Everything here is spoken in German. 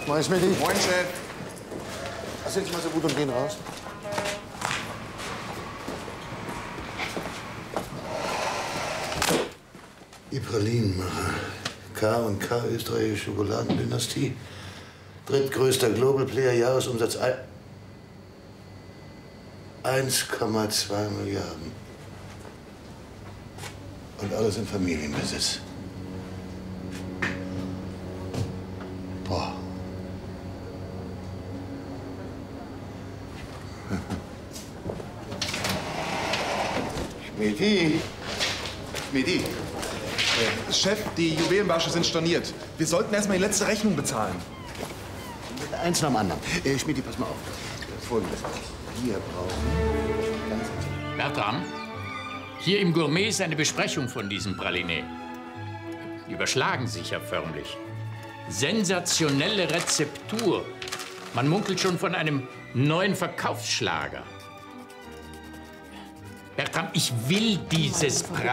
Moin, Schmidti. Moin, Chef. Sind Sie mal so gut und gehen raus? Die Pralinenmacher. K&K, österreichische Schokoladendynastie. Drittgrößter Global Player, Jahresumsatz 1,2 Milliarden. Und alles in Familienbesitz. Boah. Schmidti. Schmidti. Chef, die Juwelenbarsche sind storniert. Wir sollten erst mal die letzte Rechnung bezahlen. Eins nach dem anderen. Schmidti, pass mal auf. Folgendes. Wir brauchen ganz... Bertram, hier im Gourmet ist eine Besprechung von diesem Praliné. Die überschlagen sich ja förmlich. Sensationelle Rezeptur. Man munkelt schon von einem neuen Verkaufsschlager. Bertram, ich will dieses